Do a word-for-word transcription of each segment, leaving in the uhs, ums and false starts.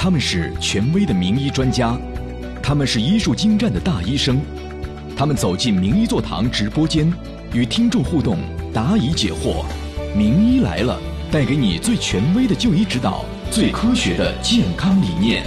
他们是权威的名医专家，他们是医术精湛的大医生，他们走进名医座堂直播间，与听众互动，答疑解惑。名医来了，带给你最权威的就医指导，最科学的健康理念。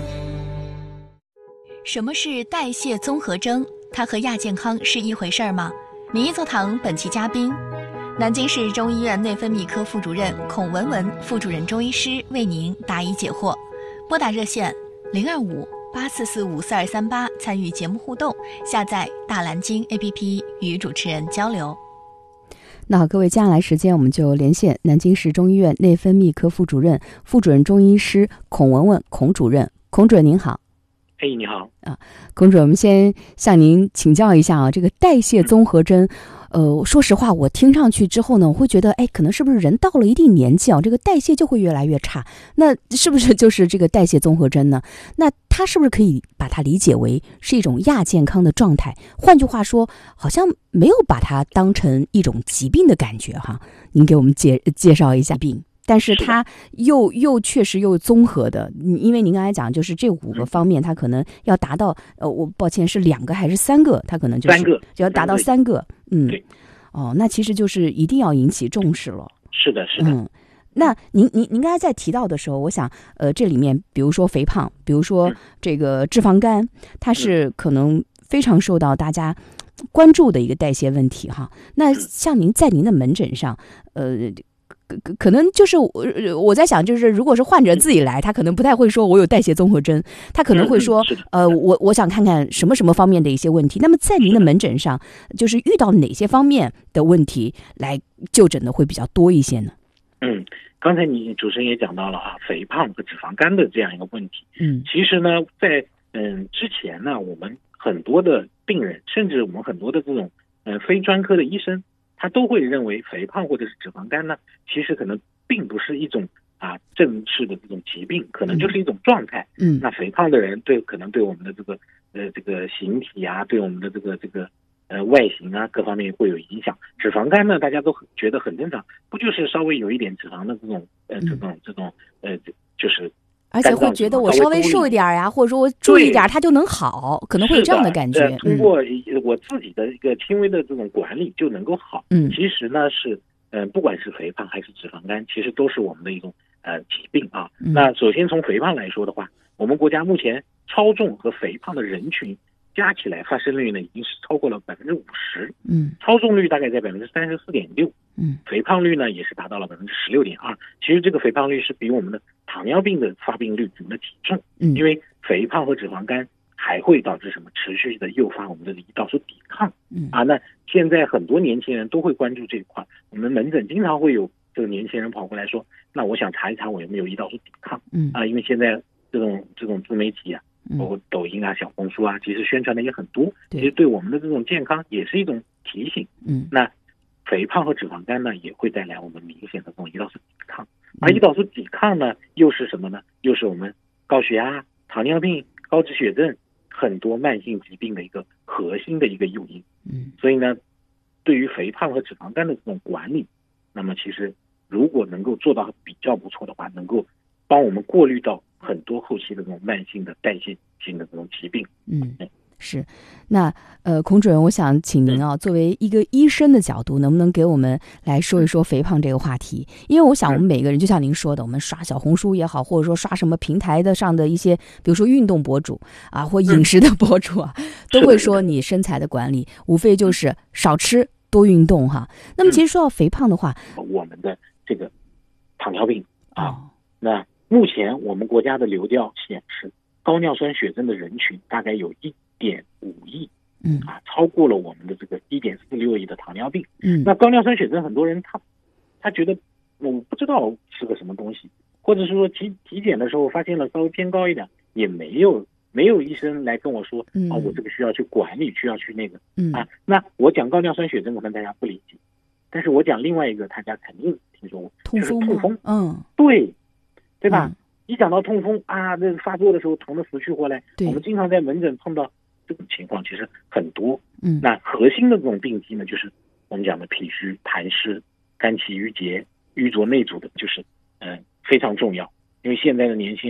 什么是代谢综合征？它和亚健康是一回事儿吗？名医座堂本期嘉宾，南京市中医院内分泌科副主任孔文文副主任中医师为您答疑解惑。拨打热线零二五八四四五四二三八参与节目互动，下载大蓝鲸 A P P 与主持人交流。 那好，各位，接下来时间我们就连线南京市中医院内分泌科副主任副主任中医师孔文文孔主任。孔主任您好。 哎，你好啊，孔主任，我们先向您请教一下啊，这个代谢综合征，呃，说实话，我听上去之后呢，我会觉得，哎，可能是不是人到了一定年纪啊，这个代谢就会越来越差？那是不是就是这个代谢综合征呢？那它是不是可以把它理解为是一种亚健康的状态？换句话说，好像没有把它当成一种疾病的感觉哈？您给我们介介绍一下病。但是它又又确实又综合的，因为您刚才讲就是这五个方面，它可能要达到呃，我抱歉是两个还是三个？它可能就是三个， 就要达到三个，嗯， 对， 哦，那其实就是一定要引起重视了。 是的，是的。 嗯，那您您您刚才在提到的时候，我想呃，这里面比如说肥胖，比如说这个脂肪肝，它是可能非常受到大家关注的一个代谢问题哈。那像您在您的门诊上，呃。可可能就是我我在想，就是如果是患者自己来，他可能不太会说我有代谢综合征，他可能会说，呃，我我想看看什么什么方面的一些问题。那么在您的门诊上，就是遇到哪些方面的问题来就诊的会比较多一些呢？ 嗯，刚才你主持人也讲到了啊，肥胖和脂肪肝的这样一个问题。 嗯， 其实呢，在嗯之前呢，我们很多的病人，甚至我们很多的这种呃非专科的医生，他都会认为肥胖或者是脂肪肝呢，其实可能并不是一种啊正式的这种疾病，可能就是一种状态。 嗯， 那肥胖的人对可能对我们的这个呃这个形体啊，对我们的这个这个呃外形啊各方面会有影响。脂肪肝呢，大家都觉得很正常，不就是稍微有一点脂肪的这种呃这种这种呃就是。 而且会觉得我稍微瘦一点呀，或者说我注意一点，它就能好，可能会有这样的感觉。 呃、通过我自己的一个轻微的这种管理就能够好。 嗯， 其实呢是，呃，不管是肥胖还是脂肪肝，其实都是我们的一种呃疾病啊。 嗯、 那首先从肥胖来说的话，我们国家目前超重和肥胖的人群加起来发生率呢已经是超过了百分之五十。 嗯， 超重率大概在百分之三十四点六。 嗯， 肥胖率呢也是达到了百分之十六点二。其实这个肥胖率是比我们的糖尿病的发病率、我们的体重， 嗯， 因为肥胖和脂肪肝还会导致什么？持续的诱发我们的胰岛素抵抗。 嗯啊，那现在很多年轻人都会关注这一块，我们门诊经常会有这个年轻人跑过来说，那我想查一查我有没有胰岛素抵抗。 嗯啊，因为现在这种这种自媒体啊，包括抖音啊、小红书啊，其实宣传的也很多，其实对我们的这种健康也是一种提醒。 嗯， 那肥胖和脂肪肝呢，也会带来我们明显的这种胰岛素抵抗。而胰岛素抵抗呢，又是什么呢？又是我们高血压、糖尿病、高脂血症很多慢性疾病的一个核心的一个诱因。 嗯， 所以呢，对于肥胖和脂肪肝的这种管理，那么其实如果能够做到比较不错的话，能够帮我们过滤到很多后期的这种慢性的代谢性的这种疾病。 嗯。是，那呃，孔主任，我想请您啊，作为一个医生的角度，能不能给我们来说一说肥胖这个话题？因为我想，我们每个人就像您说的，我们刷小红书也好，或者说刷什么平台的上的一些，比如说运动博主啊，或饮食的博主啊，都会说你身材的管理，无非就是少吃多运动哈。那么，其实说到肥胖的话， 我们的这个糖尿病啊，那目前我们国家的流调显示，高尿酸血症的人群大概有一点五亿， 嗯啊，超过了我们的这个一点四六亿的糖尿病。 嗯， 那高尿酸血症很多人他他觉得我不知道是个什么东西，或者是说体体检的时候发现了稍微偏高一点，也没有没有医生来跟我说， 嗯、 啊，我这个需要去管理，需要去那个， 嗯啊，那我讲高尿酸血症可能大家不理解，但是我讲另外一个大家肯定听说过， 痛风， 就是痛风， 嗯， 对，对吧？ 嗯一讲到痛风啊，那发作的时候疼得死去活来，我们经常在门诊碰到这种情况，其实很多。 嗯， 那核心的这种病机呢，就是我们讲的脾虚、痰湿、肝气郁结、瘀浊内阻的，就是嗯、呃、非常重要。因为现在的年轻